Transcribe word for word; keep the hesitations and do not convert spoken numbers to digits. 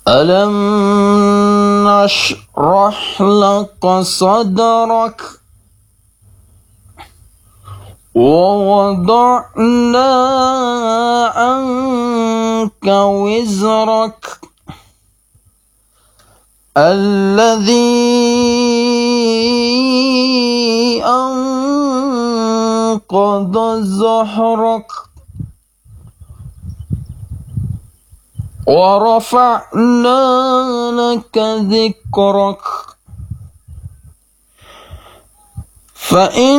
ألم نشرح لك صدرك ووضعنا عنك وزرك الذي أنقض ظهرك ورفعنا لك ذكرك فإن